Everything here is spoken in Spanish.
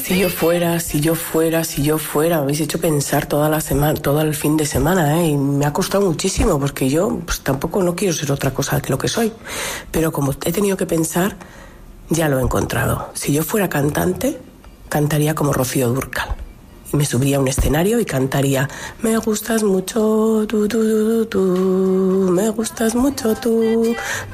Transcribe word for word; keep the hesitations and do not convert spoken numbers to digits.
Si yo fuera, si yo fuera, si yo fuera, me habéis hecho pensar toda la semana, todo el fin de semana, ¿eh? Y me ha costado muchísimo porque yo pues, tampoco no quiero ser otra cosa que lo que soy. Pero como he tenido que pensar, ya lo he encontrado. Si yo fuera cantante, cantaría como Rocío Dúrcal. Y me subiría a un escenario y cantaría: me gustas mucho tú, tú, tú, tú, me gustas mucho tú,